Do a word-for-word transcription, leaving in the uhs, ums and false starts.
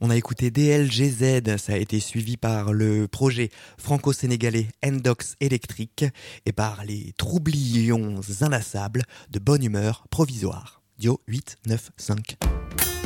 On a écouté D L G Z, ça a été suivi par le projet franco-sénégalais Endox Electric et par les troublions inlassables de Bonne Humeur Provisoire. Dio huit neuf cinq.